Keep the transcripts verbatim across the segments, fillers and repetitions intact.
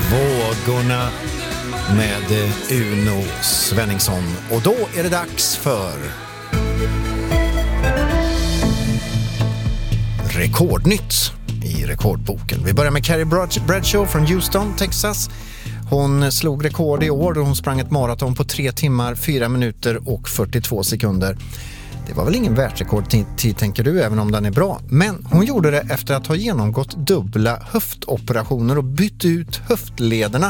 Vågorna med Uno Svenningsson. Och då är det dags för Rekordnytt i rekordboken. Vi börjar med Carrie Bradshaw från Houston, Texas. Hon slog rekord i år och hon sprang ett maraton på tre timmar, fyra minuter och fyrtiotvå sekunder. Det var väl ingen världsrekordtid, tänker du, även om den är bra. Men hon gjorde det efter att ha genomgått dubbla höftoperationer och bytt ut höftlederna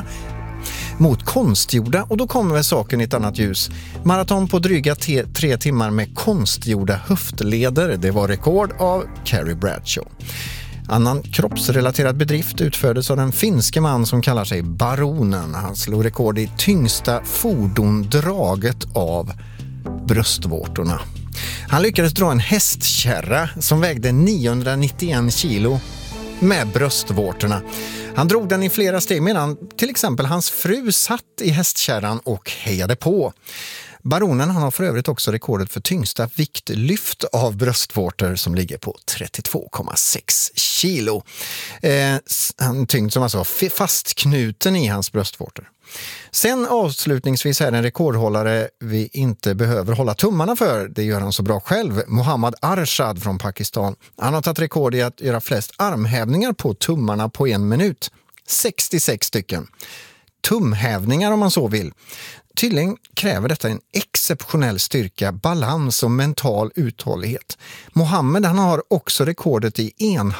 mot konstgjorda, och då kommer väl saken i ett annat ljus. Maraton på dryga te- tre timmar med konstgjorda höftleder, det var rekord av Carrie Bradshaw. Annan kroppsrelaterad bedrift utfördes av den finske man som kallar sig Baronen. Han slog rekord i tyngsta fordon draget av bröstvårtorna. Han lyckades dra en hästkärra som vägde niohundranittioen kilo med bröstvårtorna. Han drog den i flera steg medan till exempel hans fru satt i hästkärran och hejade på. Baronen han har för övrigt också rekordet för tyngsta viktlyft av bröstvårtor som ligger på trettiotvå komma sex kilo. Eh, en tyngd som alltså var fastknuten i hans bröstvårtor. Sen avslutningsvis är det en rekordhållare vi inte behöver hålla tummarna för. Det gör han så bra själv. Mohammad Arshad från Pakistan. Han har tagit rekord i att göra flest armhävningar på tummarna på en minut. sextiosex stycken. Tumhävningar om man så vill. Tydligen kräver detta en exceptionell styrka, balans och mental uthållighet. Mohammed han har också rekordet i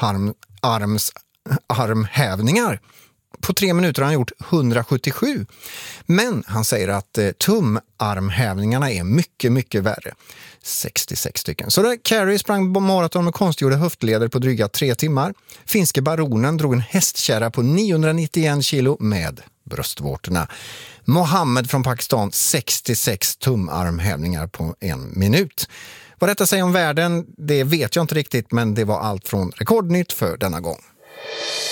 enarms armhävningar. På tre minuter har han gjort hundrasjuttiosju. Men han säger att eh, tumarmhävningarna är mycket, mycket värre. sextiosex stycken. Så där Carrie sprang maraton med konstgjorda höftleder på dryga tre timmar. Finske Baronen drog en hästkärra på niohundranittioen kilo med bröstvårtorna. Mohammed från Pakistan sextiosex tumarmhävningar på en minut. Vad detta säger om världen, det vet jag inte riktigt, men det var allt från Rekordnytt för denna gång.